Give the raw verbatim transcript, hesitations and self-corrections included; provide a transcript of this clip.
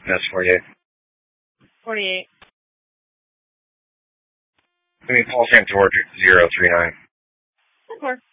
That's forty-eight. forty-eight. Give me Paul Saint George zero three nine. Of course.